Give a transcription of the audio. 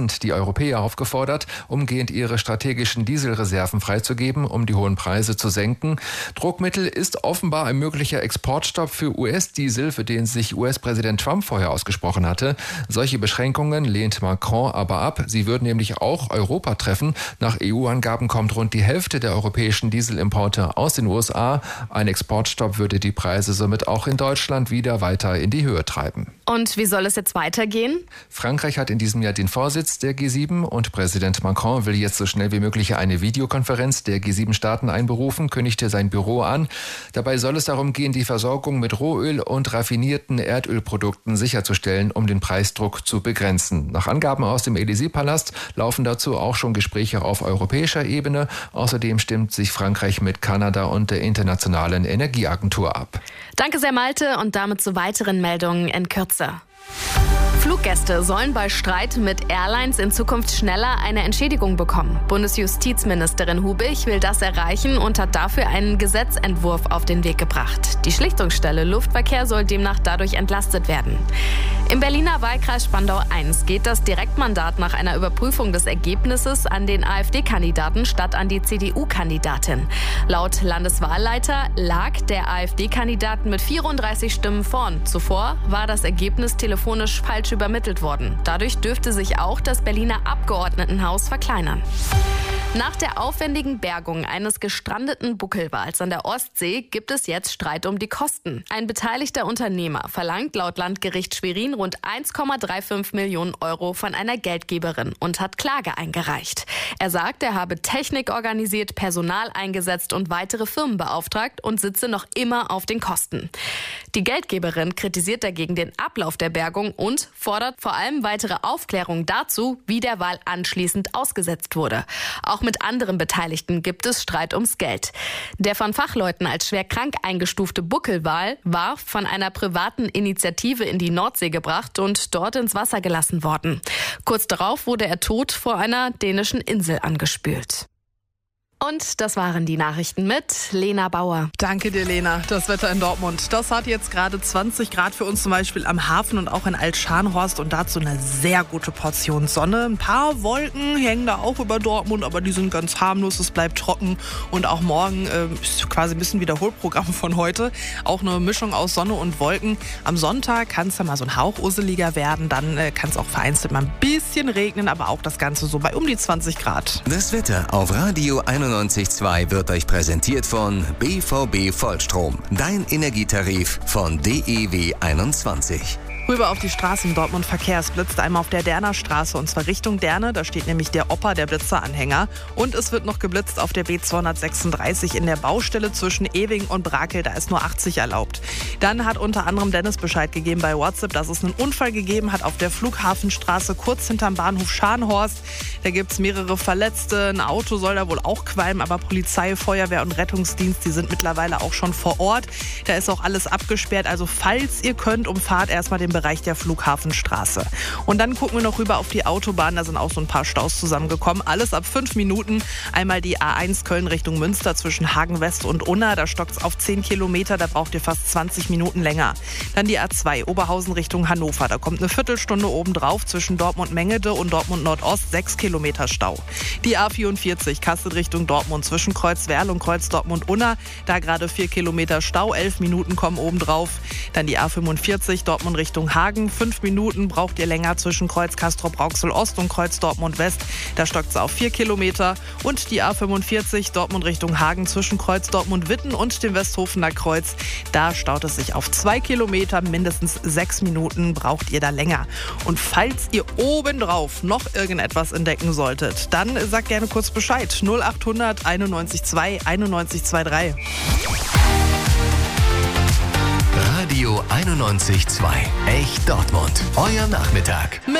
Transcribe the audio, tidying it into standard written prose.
Präsident die Europäer aufgefordert, umgehend ihre strategischen Dieselreserven freizugeben, um die hohen Preise zu senken. Druckmittel ist offenbar ein möglicher Exportstopp für US-Diesel, für den sich US-Präsident Trump vorher ausgesprochen hatte. Solche Beschränkungen lehnt Macron aber ab. Sie würden nämlich auch Europa treffen. Nach EU-Angaben kommt rund die Hälfte der europäischen Dieselimporte aus den USA. Ein Exportstopp würde die Preise somit auch in Deutschland wieder weiter in die Höhe treiben. Und wie soll es jetzt weitergehen? Frankreich hat in diesem Jahr den Vorsitz der G7 und Präsident Macron will jetzt so schnell wie möglich eine Videokonferenz der G7-Staaten einberufen, kündigte sein Büro an. Dabei soll es darum gehen, die Versorgung mit Rohöl und raffinierten Erdölprodukten sicherzustellen, um den Preisdruck zu begrenzen. Nach Angaben aus dem Élysée-Palast laufen dazu auch schon Gespräche auf europäischer Ebene. Außerdem stimmt sich Frankreich mit Kanada und der Internationalen Energieagentur ab. Danke sehr, Malte, und damit zu weiteren Meldungen in Kürze. Fluggäste sollen bei Streit mit Airlines in Zukunft schneller eine Entschädigung bekommen. Bundesjustizministerin Hubich will das erreichen und hat dafür einen Gesetzentwurf auf den Weg gebracht. Die Schlichtungsstelle Luftverkehr soll demnach dadurch entlastet werden. Im Berliner Wahlkreis Spandau I geht das Direktmandat nach einer Überprüfung des Ergebnisses an den AfD-Kandidaten statt an die CDU-Kandidatin. Laut Landeswahlleiter lag der AfD-Kandidat mit 34 Stimmen vorn. Zuvor war das Ergebnis telefonisch falsch übermittelt worden. Dadurch dürfte sich auch das Berliner Abgeordnetenhaus verkleinern. Nach der aufwendigen Bergung eines gestrandeten Buckelwals an der Ostsee gibt es jetzt Streit um die Kosten. Ein beteiligter Unternehmer verlangt laut Landgericht Schwerin rund 1,35 Millionen Euro von einer Geldgeberin und hat Klage eingereicht. Er sagt, er habe Technik organisiert, Personal eingesetzt und weitere Firmen beauftragt und sitze noch immer auf den Kosten. Die Geldgeberin kritisiert dagegen den Ablauf der Bergung und fordert vor allem weitere Aufklärung dazu, wie der Wal anschließend ausgesetzt wurde. Auch mit anderen Beteiligten gibt es Streit ums Geld. Der von Fachleuten als schwer krank eingestufte Buckelwal war von einer privaten Initiative in die Nordsee gebracht und dort ins Wasser gelassen worden. Kurz darauf wurde er tot vor einer dänischen Insel angespült. Und das waren die Nachrichten mit Lena Bauer. Danke dir, Lena. Das Wetter in Dortmund, das hat jetzt gerade 20 Grad für uns zum Beispiel am Hafen und auch in Alt-Scharnhorst und dazu eine sehr gute Portion Sonne. Ein paar Wolken hängen da auch über Dortmund, aber die sind ganz harmlos, es bleibt trocken und auch morgen ist quasi ein bisschen Wiederholprogramm von heute. Auch eine Mischung aus Sonne und Wolken. Am Sonntag kann es dann mal so ein Hauch useliger werden, dann kann es auch vereinzelt mal ein bisschen regnen, aber auch das Ganze so bei um die 20 Grad. Das Wetter auf Radio 91.2 wird euch präsentiert von BVB Vollstrom. Dein Energietarif von DEW 21. Rüber auf die Straße in Dortmund. Verkehr. Es blitzt einmal auf der Derner Straße und zwar Richtung Derne. Da steht nämlich der Opa, der Blitzeranhänger. Und es wird noch geblitzt auf der B236 in der Baustelle zwischen Ewing und Brakel. Da ist nur 80 erlaubt. Dann hat unter anderem Dennis Bescheid gegeben bei WhatsApp, dass es einen Unfall gegeben hat auf der Flughafenstraße kurz hinterm Bahnhof Scharnhorst. Da gibt es mehrere Verletzte. Ein Auto soll da wohl auch qualmen, aber Polizei, Feuerwehr und Rettungsdienst, die sind mittlerweile auch schon vor Ort. Da ist auch alles abgesperrt. Also falls ihr könnt, umfahrt erstmal den Bereich der Flughafenstraße. Und dann gucken wir noch rüber auf die Autobahn. Da sind auch so ein paar Staus zusammengekommen. Alles ab 5 Minuten. Einmal die A1 Köln Richtung Münster zwischen Hagen West und Unna. Da stockt es auf 10 Kilometer. Da braucht ihr fast 20 Minuten länger. Dann die A2 Oberhausen Richtung Hannover. Da kommt eine Viertelstunde obendrauf zwischen Dortmund-Mengede und Dortmund-Nordost. 6 Kilometer Stau. Die A44 Kassel Richtung Dortmund zwischen Kreuzwerl und Kreuz Dortmund-Unna. Da gerade 4 Kilometer Stau. 11 Minuten kommen obendrauf. Dann die A45 Dortmund Richtung Hagen. 5 Minuten braucht ihr länger zwischen Kreuz Castrop-Rauxel Ost und Kreuz Dortmund West. Da stockt es auf 4 Kilometer. Und die A45 Dortmund Richtung Hagen zwischen Kreuz Dortmund Witten und dem Westhofener Kreuz. Da staut es sich auf 2 Kilometer. Mindestens 6 Minuten braucht ihr da länger. Und falls ihr obendrauf noch irgendetwas entdecken solltet, dann sagt gerne kurz Bescheid. 0800 91 2 91 23. Radio 91.2. Echt Dortmund. Euer Nachmittag.